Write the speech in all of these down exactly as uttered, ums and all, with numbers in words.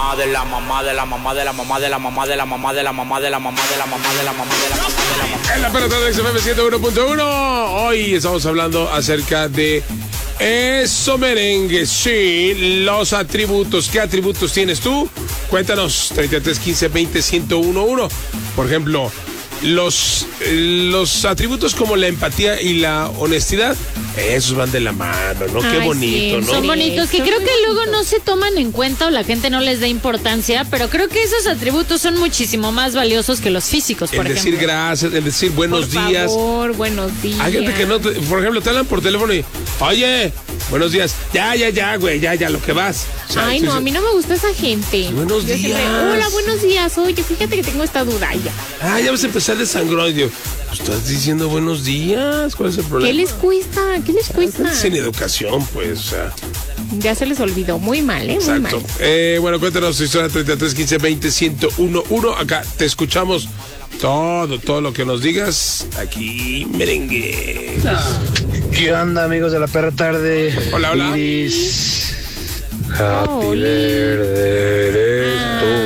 mamá de la mamá de la mamá de la mamá de la mamá de la mamá de la mamá de la mamá de la mamá de la mamá de la mamá de la mamá. En la pelota de X F M ciento uno punto uno. Hoy estamos hablando acerca de eso merengue. Sí, los atributos. ¿Qué atributos tienes tú? Cuéntanos. treinta y tres, quince, veinte, ciento uno, uno. Por ejemplo, los, los atributos como la empatía y la honestidad, esos van de la mano, ¿no? Ay, qué bonito, sí, ¿no? Son bonitos, que creo que luego no se toman en cuenta o la gente no les da importancia, pero creo que esos atributos son muchísimo más valiosos que los físicos, por el ejemplo. decir gracias, el decir buenos por días. Por favor, buenos días. Hay gente que no, te, por ejemplo, te hablan por teléfono y, oye, buenos días. Ya, ya, ya, güey, ya, ya, lo que vas. O sea, Ay, no, a mí no me gusta esa gente. Buenos Yo días. Siempre, hola, buenos días. Oye, fíjate que tengo esta duda ya. Ah, ya vas a empezar de sangrón. Yo, pues estás diciendo buenos días. ¿Cuál es el problema? ¿Qué les cuesta? ¿Qué les cuesta? Ah, sin educación, pues, o sea. Ya se les olvidó. Muy mal, ¿eh? Exacto. Muy mal. Eh, bueno, cuéntanos tu historia treinta y tres, quince, veinte, ciento uno, uno. Acá te escuchamos todo, todo lo que nos digas. Aquí, merengue. ¿Qué onda, amigos de la perra tarde? Hola, hola. Iris. Happy verde eres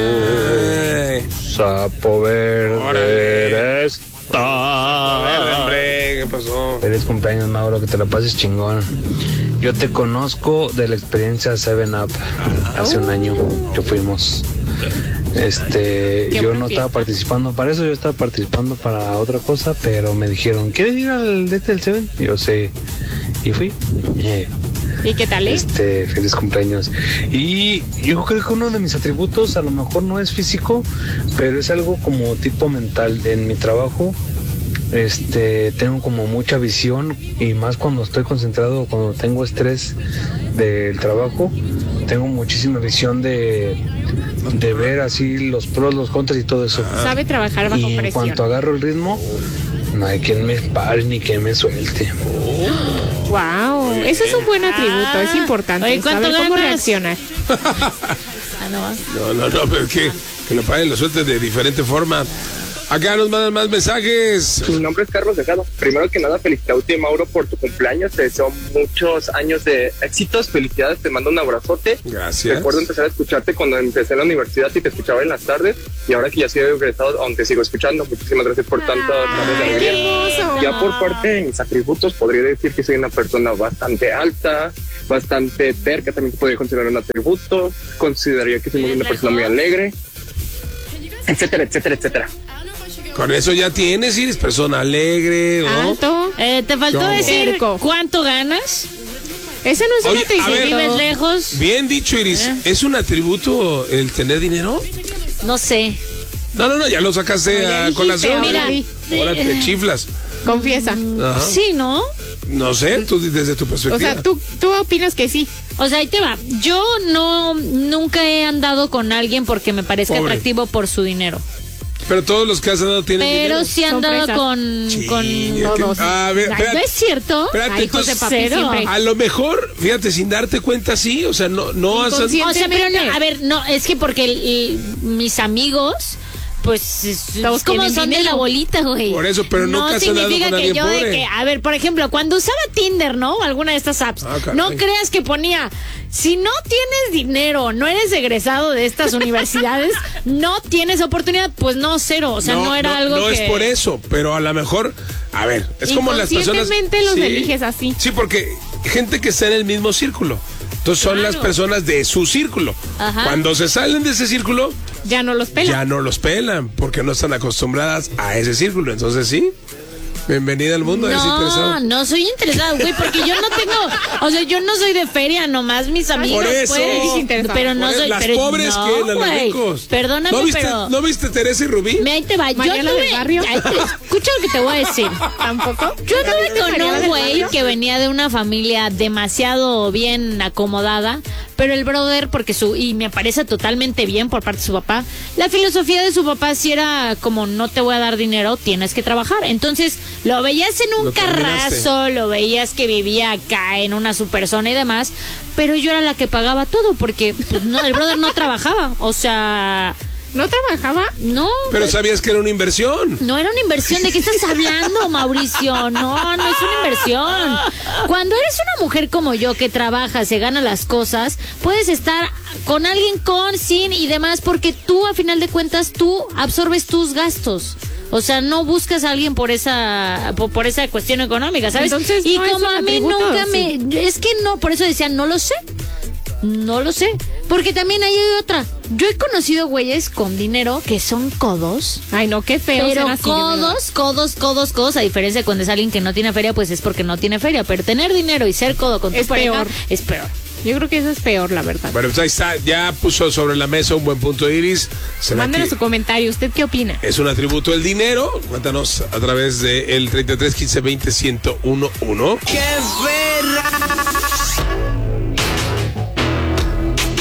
tú. Sapo verde eres tú. Verde, hombre, ¿qué pasó? Feliz cumpleaños, Mauro, que te la pases chingón. Yo te conozco de la experiencia seven up hace un año que fuimos. Este, yo no estaba participando para eso, yo estaba participando para otra cosa, pero me dijeron, ¿quieres ir al de este del Seven? Y yo sí, y fui. Yeah. ¿Y qué tal, eh? Este, feliz cumpleaños. Y yo creo que uno de mis atributos a lo mejor no es físico, pero es algo como tipo mental. En mi trabajo, este, tengo como mucha visión, y más cuando estoy concentrado, cuando tengo estrés del trabajo, tengo muchísima visión de, de ver así los pros, los contras y todo eso. Sabe trabajar bajo y en presión. cuanto agarro el ritmo, no hay quien me pare ni quien me suelte. Wow, eso es un buen atributo, es importante. Oye, ¿cuánto saber cómo ganas? reaccionar. Ah, no. No, no, no, pero es que, que lo paguen, lo suelten de diferente forma. Acá nos mandan más mensajes. Mi nombre es Carlos Dejado. Primero que nada, felicitarte, Mauro, por tu cumpleaños. Te deseo muchos años de éxitos. Felicidades, te mando un abrazote. Gracias. Recuerdo empezar a escucharte cuando empecé en la universidad y te escuchaba en las tardes. Y ahora que ya soy egresado, aún te sigo escuchando. Muchísimas gracias por tantas tardes de alegría. Ya por parte de mis atributos, podría decir que soy una persona bastante alta, bastante terca. También podría considerar un atributo. Consideraría que soy una persona muy alegre, etcétera, etcétera, etcétera. Con eso ya tienes, Iris, persona alegre, ¿no? Alto. Eh, te faltó ¿Cómo? decir Cerco. cuánto ganas. Ese no es Oye, un a atributo. ver. Vives lejos. Bien dicho, Iris. ¿Eh? ¿Es un atributo el tener dinero? No sé. No, no, no, ya lo sacaste No, ya a dijiste, colación. mira. Ahora te chiflas. Confiesa. Ajá. Sí, ¿no? No sé, tú desde tu perspectiva. O sea, tú, tú opinas que sí. O sea, ahí te va. Yo no, nunca he andado con alguien porque me parezca Pobre. atractivo por su dinero. Pero todos los que has dado tienen Pero dinero. sí he Son andado fresas. con, con Chinga, todos. que- A ver, Ay, espérate, ¿no es cierto? espérate, Ay, hijos de entonces, papi cero. siempre. a lo mejor, fíjate, sin darte cuenta, sí, o sea, no, no has... Inconsciente. O sea, pero no, Evidentemente. a ver, no, es que porque el- el- mis amigos, pues, es, Todos es como tienen son de dinero. la bolita, güey. Por eso, pero nunca has andado significa con que alguien yo de pobre. que, a ver, por ejemplo, cuando usaba Tinder, ¿no? O alguna de estas apps, Ah, caray. no creas que ponía, si no tienes dinero, no eres egresado de estas universidades, no tienes oportunidad, pues no, cero. O sea, no, era algo no que... es por eso, pero a lo mejor, a ver, es como las personas... Inconscientemente los eliges así. Sí, porque gente que está en el mismo círculo. Entonces son las personas de su círculo. Ajá. Cuando se salen de ese círculo, Ya no los pelan. ya no los pelan, porque no están acostumbradas a ese círculo. Entonces sí, bienvenida al mundo. eres No, interesado. no soy interesada, güey, porque yo no tengo, o sea, yo no soy de feria, nomás mis amigos. Por eso. pues, pero no Por soy, las pero pobres no, que los güey. ricos. Perdóname, ¿No viste, pero ¿No viste Teresa y Rubí? me ahí te va. Yo Mariela del tuve, Barrio. ay, te- escucha lo que te voy a decir. ¿Tampoco? Yo tuve con Mariela un del güey Barrio. que venía de una familia demasiado bien acomodada, pero el brother, porque su, y me parece totalmente bien por parte de su papá, la filosofía de su papá sí era como, no te voy a dar dinero, tienes que trabajar. Entonces, lo veías en un Lo terminaste. carrazo, lo veías que vivía acá en una super zona y demás, pero yo era la que pagaba todo, porque pues, no, el brother no trabajaba, o sea... ¿No trabajaba? No, Pero sabías que era una inversión. no era una inversión. ¿De qué estás hablando, Mauricio? No, no es una inversión. Cuando eres una mujer como yo que trabaja, se gana las cosas, puedes estar con alguien con, sin y demás, porque tú a final de cuentas tú absorbes tus gastos. O sea, no buscas a alguien por esa por, por esa cuestión económica, ¿sabes? Entonces, y no como es un a mí atributo, nunca sí. me... Es que no, por eso decía, no lo sé. No lo sé. Porque también ahí hay otra. Yo he conocido güeyes con dinero que son codos. Ay, no, qué feo. Pero ser así, de verdad. codos, codos, codos, codos. A diferencia de cuando es alguien que no tiene feria, pues es porque no tiene feria. Pero tener dinero y ser codo con tu Es pareja peor. es peor. Yo creo que eso es peor, la verdad. Bueno, pues ahí está, ya puso sobre la mesa un buen punto, Iris. ¿Será Mándenos que su comentario. ¿Usted qué opina? es un atributo el dinero? Cuéntanos a través del treinta y tres, quince, veinte, ciento uno, uno. ¡Qué verra!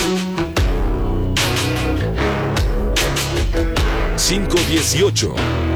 cinco dieciocho.